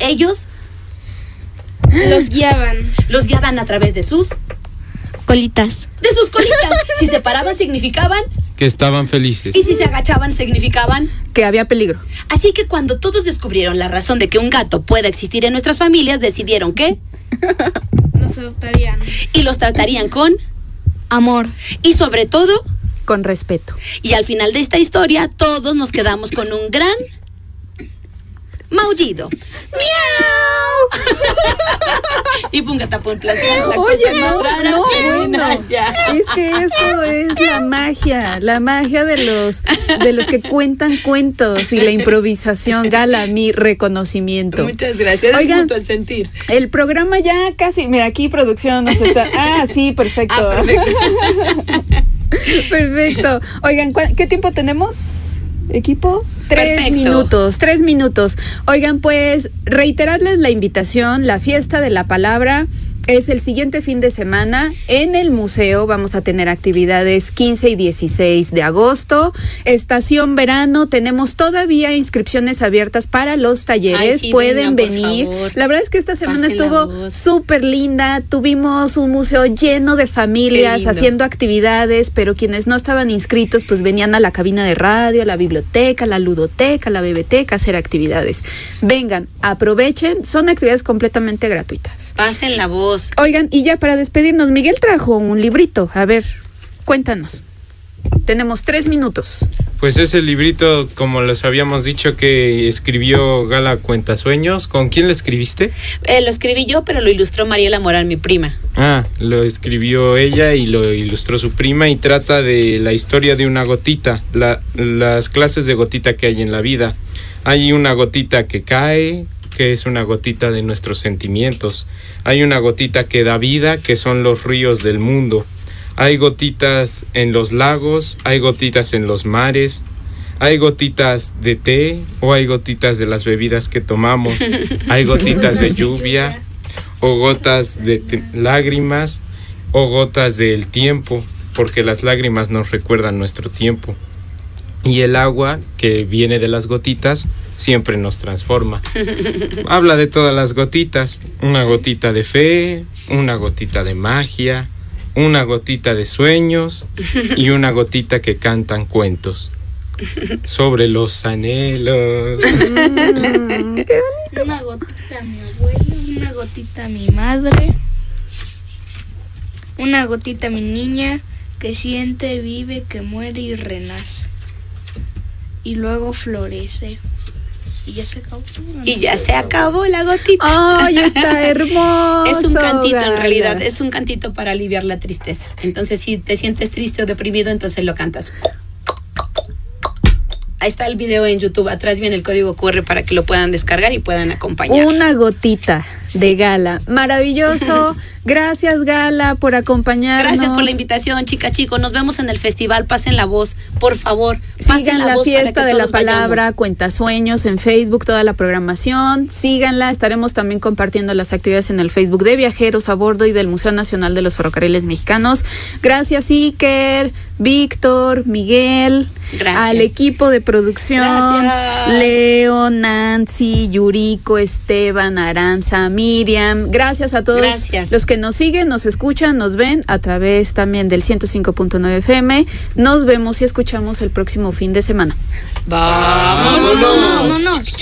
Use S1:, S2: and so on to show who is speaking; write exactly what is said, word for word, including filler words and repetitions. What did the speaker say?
S1: ellos
S2: los guiaban.
S1: Los guiaban a través de sus
S3: colitas.
S1: De sus colitas. Si se paraban significaban
S4: que estaban felices.
S1: Y si se agachaban significaban
S5: que había peligro.
S1: Así que cuando todos descubrieron la razón de que un gato pueda existir en nuestras familias, decidieron que
S2: los adoptarían.
S1: Y los tratarían con
S3: amor.
S1: Y sobre todo
S5: con respeto.
S1: Y al final de esta historia todos nos quedamos con un gran maullido. ¡Miau! Y punga tapón plasma.
S5: Oye, no, no, bueno, es que eso es la magia, la magia de los de los que cuentan cuentos y la improvisación. Gala, mi reconocimiento.
S1: Muchas gracias.
S5: Oigan,
S1: es el sentir.
S5: El programa ya casi, mira, aquí producción nos está. Ah, sí, perfecto. Ah, perfecto. Perfecto. Oigan, ¿qué tiempo tenemos? ¿Equipo? Tres Perfecto. minutos, tres minutos. Oigan, pues reiterarles la invitación, la fiesta de la palabra es el siguiente fin de semana en el museo. Vamos a tener actividades quince y dieciséis de agosto. Estación verano, tenemos todavía inscripciones abiertas para los talleres. Ay, sí, pueden vengan, venir. La verdad es que esta semana Pasen estuvo súper linda. Tuvimos un museo lleno de familias haciendo actividades, pero quienes no estaban inscritos pues venían a la cabina de radio, a la biblioteca, a la ludoteca, a la bebeteca a hacer actividades. Vengan, aprovechen, son actividades completamente gratuitas.
S1: Pasen la voz.
S5: Oigan, y ya para despedirnos, Miguel trajo un librito. A ver, cuéntanos. Tenemos tres minutos.
S4: Pues es el librito, como les habíamos dicho, que escribió Gala Cuentasueños. ¿Con quién lo escribiste?
S1: Eh, lo escribí yo, pero lo ilustró Mariela Morán, mi prima.
S4: Ah, lo escribió ella y lo ilustró su prima, y trata de la historia de una gotita, la, las clases de gotita que hay en la vida. Hay una gotita que cae, que es una gotita de nuestros sentimientos. Hay una gotita que da vida, que son los ríos del mundo. Hay gotitas en los lagos, hay gotitas en los mares, hay gotitas de té o hay gotitas de las bebidas que tomamos, hay gotitas de lluvia o gotas de t- lágrimas o gotas del tiempo, porque las lágrimas nos recuerdan nuestro tiempo. Y el agua que viene de las gotitas siempre nos transforma. Habla de todas las gotitas, una gotita de fe, una gotita de magia, una gotita de sueños y una gotita que cantan cuentos sobre los anhelos.
S2: Mm, qué bonito. Una gotita a mi abuelo, una gotita a mi madre, una gotita a mi niña que siente, vive, que muere y renace. Y luego florece. Y ya se acabó. No
S1: y ya se acabó. acabó la gotita.
S5: ¡Ay, está hermoso!
S1: Es un cantito,
S5: Gala.
S1: En realidad, es un cantito para aliviar la tristeza. Entonces, si te sientes triste o deprimido, entonces lo cantas. Ahí está el video en YouTube. Atrás viene el código cu erre para que lo puedan descargar y puedan acompañar.
S5: Una gotita sí. de Gala. Maravilloso. Gracias, Gala, por acompañarnos.
S1: Gracias por la invitación, chicas, chicos. Nos vemos en el festival. Pasen la voz, por favor. Pasen
S5: Sigan la,
S1: la
S5: fiesta de la palabra,
S1: vayamos.
S5: Cuentasueños en Facebook, toda la programación. Síganla. Estaremos también compartiendo las actividades en el Facebook de Viajeros a Bordo y del Museo Nacional de los Ferrocarriles Mexicanos. Gracias, Iker, Víctor, Miguel.
S1: Gracias.
S5: Al equipo de producción.
S1: Gracias.
S5: Leo, Nancy, Yuriko, Esteban, Aranza, Miriam. Gracias a todos
S1: Gracias.
S5: los que nos siguen, nos escuchan, nos ven a través también del ciento cinco punto nueve F M. Nos vemos y escuchamos el próximo fin de semana.
S1: ¡Vámonos!
S2: ¡Vámonos!